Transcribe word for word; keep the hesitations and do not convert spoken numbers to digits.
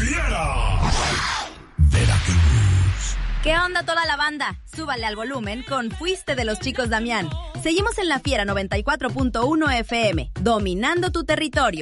Fiera. Veracruz. ¿Qué onda toda la banda? Súbale al volumen con Fuiste de los Chicos Damián. Seguimos en La Fiera noventa y cuatro punto uno F M, dominando tu territorio.